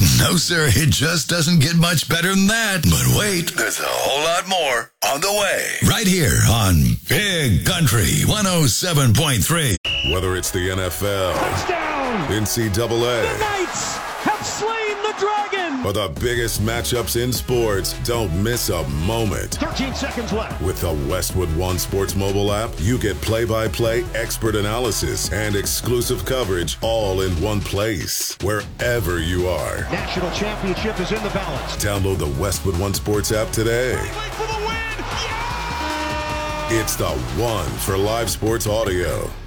No, sir, it just doesn't get much better than that. But wait, there's a whole lot more on the way. Right here on Big Country 107.3. Whether it's the NFL, touchdown, NCAA, the Knights have slain the dragon, or the biggest matchups in sports, don't miss a moment. 13 seconds left. With the Westwood One Sports mobile app, you get play-by-play expert analysis and exclusive coverage all in one place, wherever you are. National championship is in the balance. Download the Westwood One Sports app today. For the win. Yeah! It's the one for live sports audio.